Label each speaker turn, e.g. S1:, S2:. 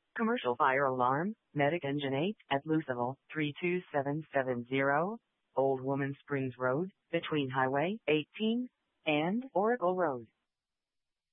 S1: Commercial fire alarm, Medic Engine 8 at Louisville, 32770, Old Woman Springs Road, between Highway 18 and Oracle Road.